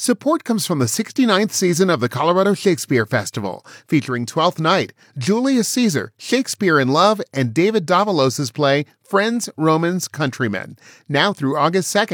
Support comes from the 69th season of the Colorado Shakespeare Festival, featuring Twelfth Night, Julius Caesar, Shakespeare in Love, and David Davalos' play Friends, Romans, Countrymen. Now through August 2nd.